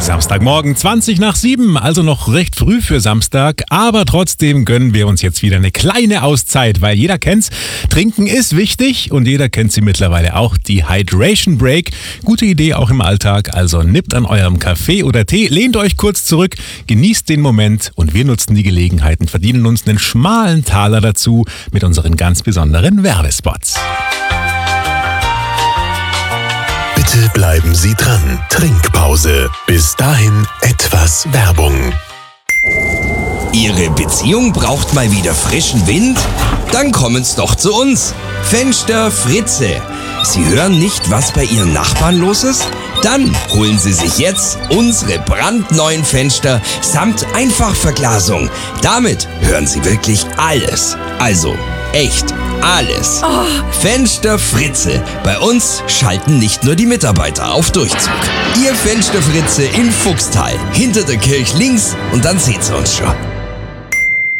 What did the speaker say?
Samstagmorgen 7:20, also noch recht früh für Samstag, aber trotzdem gönnen wir uns jetzt wieder eine kleine Auszeit, weil jeder kennt's, Trinken ist wichtig und jeder kennt sie mittlerweile auch, die Hydration Break. Gute Idee auch im Alltag, also nippt an eurem Kaffee oder Tee, lehnt euch kurz zurück, genießt den Moment und wir nutzen die Gelegenheit und verdienen uns einen schmalen Taler dazu mit unseren ganz besonderen Werbespots. Bitte bleiben Sie dran. Trinkpause. Bis dahin etwas Werbung. Ihre Beziehung braucht mal wieder frischen Wind? Dann kommen's doch zu uns. Fenster Fritze. Sie hören nicht, was bei Ihren Nachbarn los ist? Dann holen Sie sich jetzt unsere brandneuen Fenster samt Einfachverglasung. Damit hören Sie wirklich alles. Also echt alles. Fenster Fritze. Bei uns schalten nicht nur die Mitarbeiter auf Durchzug. Ihr Fenster Fritze in Fuchstal. Hinter der Kirche links und dann seht ihr uns schon.